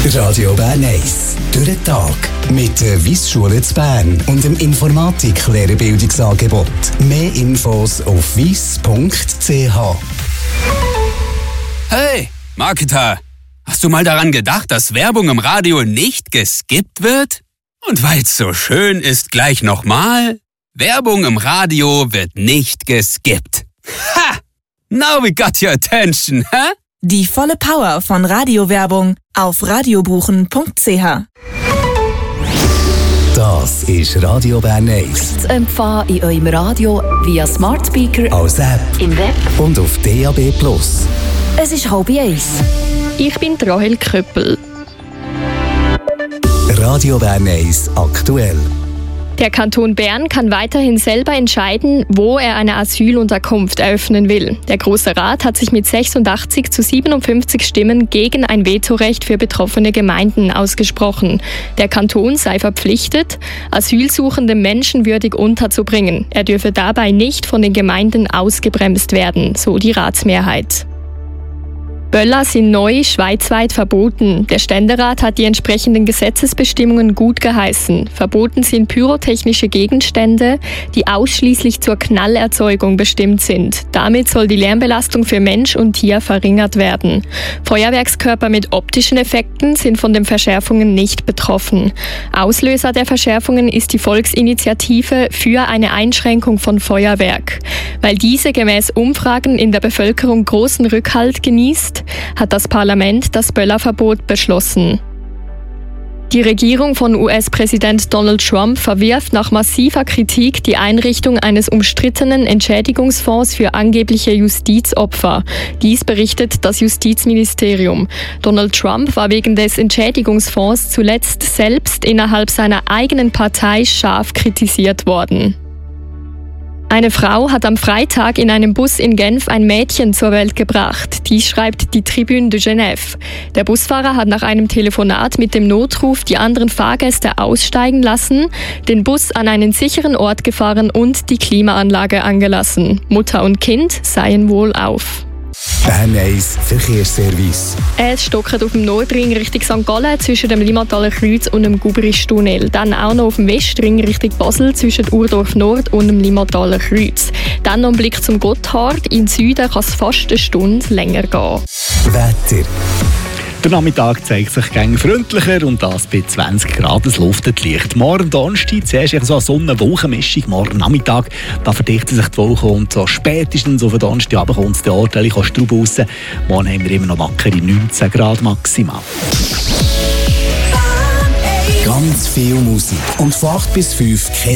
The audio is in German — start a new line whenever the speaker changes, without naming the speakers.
Radio Bern 1. Durch den Tag. Mit der Wyss-Schule zu Bern und dem Informatik-Lehrerbildungsangebot. Mehr Infos auf wyss.ch.
Hey, Marketer! Hast du mal daran gedacht, dass Werbung im Radio nicht geskippt wird? Und weil's so schön ist, gleich nochmal. Werbung im Radio wird nicht geskippt. Ha! Now we got your attention, huh?
Die volle Power von Radiowerbung auf radiobuchen.ch.
Das ist Radio Bern 1.
Zu empfangen in eurem Radio via Smart Speaker,
Als App
im Web.
und auf DAB+.
Es ist 12:30.
Ich bin Rahel Köppel.
Radio Bern 1 aktuell.
Der Kanton Bern kann weiterhin selber entscheiden, wo er eine Asylunterkunft eröffnen will. Der Grosse Rat hat sich mit 86 zu 57 Stimmen gegen ein Vetorecht für betroffene Gemeinden ausgesprochen. Der Kanton sei verpflichtet, Asylsuchende menschenwürdig unterzubringen. Er dürfe dabei nicht von den Gemeinden ausgebremst werden, so die Ratsmehrheit. Böller sind neu schweizweit verboten. Der Ständerat hat die entsprechenden Gesetzesbestimmungen gut geheißen. Verboten sind pyrotechnische Gegenstände, die ausschließlich zur Knallerzeugung bestimmt sind. Damit soll die Lärmbelastung für Mensch und Tier verringert werden. Feuerwerkskörper mit optischen Effekten sind von den Verschärfungen nicht betroffen. Auslöser der Verschärfungen ist die Volksinitiative für eine Einschränkung von Feuerwerk. Weil diese gemäß Umfragen in der Bevölkerung großen Rückhalt genießt, hat das Parlament das Böllerverbot beschlossen. Die Regierung von US-Präsident Donald Trump verwirft nach massiver Kritik die Einrichtung eines umstrittenen Entschädigungsfonds für angebliche Justizopfer. Dies berichtet das Justizministerium. Donald Trump war wegen des Entschädigungsfonds zuletzt selbst innerhalb seiner eigenen Partei scharf kritisiert worden. Eine Frau hat am Freitag in einem Bus in Genf ein Mädchen zur Welt gebracht. Dies schreibt die Tribune de Genève. Der Busfahrer hat nach einem Telefonat mit dem Notruf die anderen Fahrgäste aussteigen lassen, den Bus an einen sicheren Ort gefahren und die Klimaanlage angelassen. Mutter und Kind seien wohlauf.
Bern 1 Verkehrsservice.
Es stockt auf dem Nordring Richtung St. Gallen zwischen dem Limmataler Kreuz und dem Gubristunnel. Dann auch noch auf dem Westring Richtung Basel zwischen Urdorf Nord und dem Limmataler Kreuz. Dann noch ein Blick zum Gotthard. Im Süden kann es fast eine Stunde länger gehen.
Wetter.
Der Nachmittag zeigt sich gängig freundlicher und das bei 20 Grad. Es luftet leicht. Morgen Donnerstag zuerst so eine Sonne-Wolken-Mischung. Morgen Nachmittag da verdichtet sich die Wolke und so spätestens auf den Donnerstag kommt es der ordentliche Straub raus. Morgen haben wir immer noch wackere 19 Grad maximal.
Ganz viel Musik und von 8 bis 5 kein